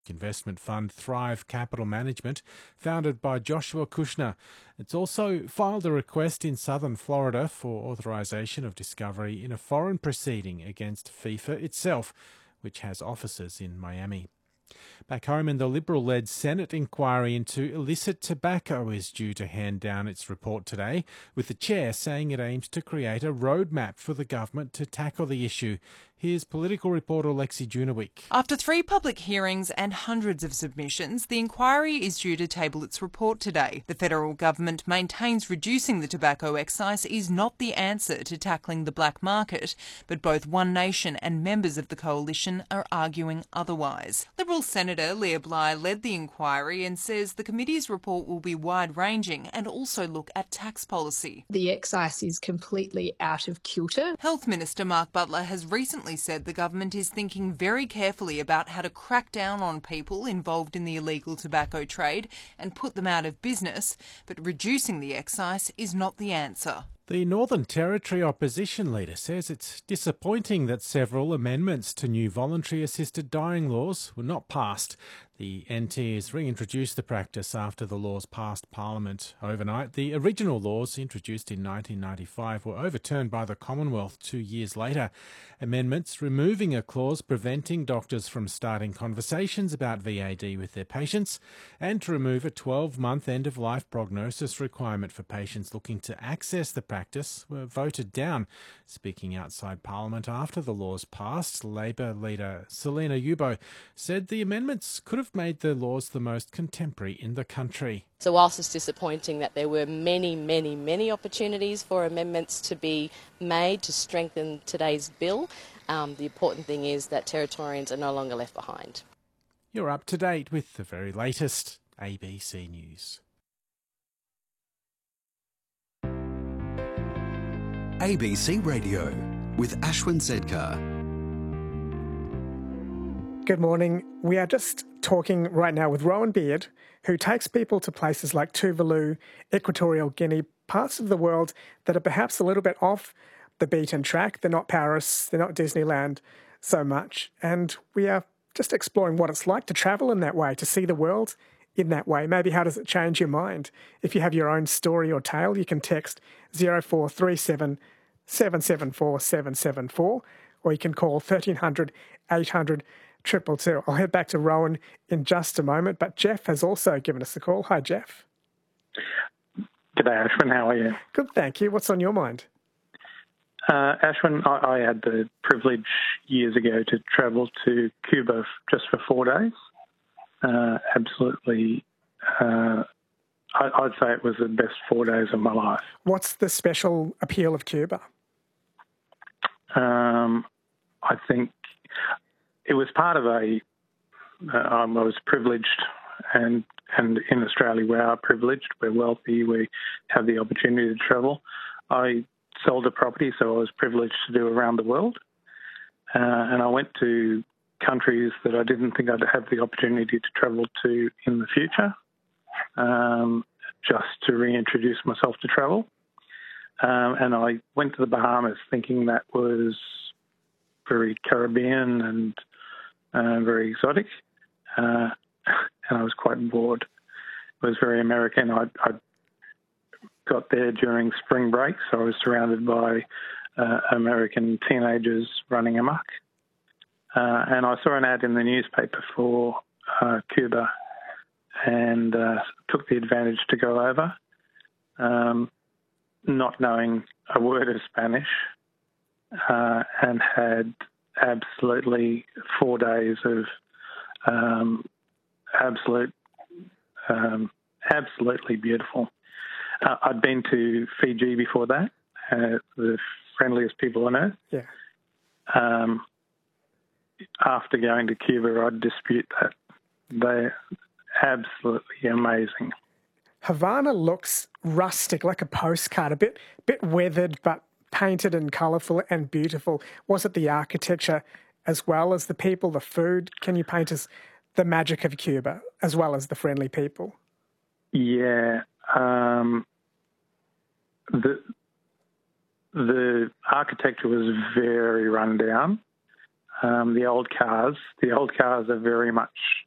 investment fund Thrive Capital Management, founded by Joshua Kushner. It's also filed a request in southern Florida for authorisation of discovery in a foreign proceeding against FIFA itself, which has offices in Miami. Back home, in the Liberal-led Senate inquiry into illicit tobacco is due to hand down its report today, with the chair saying it aims to create a roadmap for the government to tackle the issue. Here's political reporter Lexi Junowick. After 3 public hearings and hundreds of submissions, the inquiry is due to table its report today. The federal government maintains reducing the tobacco excise is not the answer to tackling the black market, but both One Nation and members of the coalition are arguing otherwise. Liberal Senator Leah Bly led the inquiry and says the committee's report will be wide-ranging and also look at tax policy. The excise is completely out of kilter. Health Minister Mark Butler has recently said the government is thinking very carefully about how to crack down on people involved in the illegal tobacco trade and put them out of business, but reducing the excise is not the answer. The Northern Territory opposition leader says it's disappointing that several amendments to new voluntary assisted dying laws were not passed. The NT has reintroduced the practice after the laws passed Parliament overnight. The original laws, introduced in 1995, were overturned by the Commonwealth 2 years later. Amendments removing a clause preventing doctors from starting conversations about VAD with their patients, and to remove a 12-month end-of-life prognosis requirement for patients looking to access the practice, were voted down. Speaking outside Parliament after the laws passed, Labor leader Selena Yubo said the amendments could have made the laws the most contemporary in the country. So whilst it's disappointing that there were many opportunities for amendments to be made to strengthen today's bill, the important thing is that Territorians are no longer left behind. You're up to date with the very latest ABC News. ABC Radio with Ashwin Sedkar. Good morning. We are just talking right now with Rowan Beard, who takes people to places like Tuvalu, Equatorial Guinea, parts of the world that are perhaps a little bit off the beaten track. They're not Paris, they're not Disneyland so much. And we are just exploring what it's like to travel in that way, to see the world in that way. Maybe how does it change your mind? If you have your own story or tale, you can text 0437 774 774, or you can call 1300 800 222. I'll head back to Rowan in just a moment, but Jeff has also given us a call. Hi, Jeff. G'day, Ashwin. How are you? Good, thank you. What's on your mind? Ashwin, I had the privilege years ago to travel to Cuba just for 4 days. Absolutely, I'd say it was the best 4 days of my life. What's the special appeal of Cuba? I think it was part of I was privileged, and in Australia we are privileged, we're wealthy, we have the opportunity to travel. I sold a property, so I was privileged to do around the world. And I went to countries that I didn't think I'd have the opportunity to travel to in the future, just to reintroduce myself to travel. And I went to the Bahamas thinking that was very Caribbean and very exotic. And I was quite bored. It was very American. I got there during spring break, so I was surrounded by American teenagers running amok. And I saw an ad in the newspaper for Cuba and took the advantage to go over, not knowing a word of Spanish, and had absolutely 4 days of absolutely beautiful. I'd been to Fiji before that, the friendliest people on earth. Yeah. After going to Cuba, I'd dispute that. They're absolutely amazing. Havana looks rustic, like a postcard, a bit weathered, but painted and colourful and beautiful. Was it the architecture as well as the people, the food? Can you paint us the magic of Cuba as well as the friendly people? Yeah. The architecture was very run down. The old cars are very much